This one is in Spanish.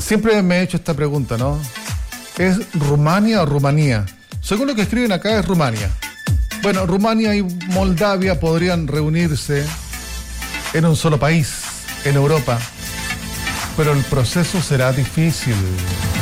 Siempre me he hecho esta pregunta, ¿no? ¿Es Rumania o Rumanía? Según lo que escriben acá es Rumania. Bueno, Rumania y Moldavia podrían reunirse en un solo país, en Europa, pero el proceso será difícil.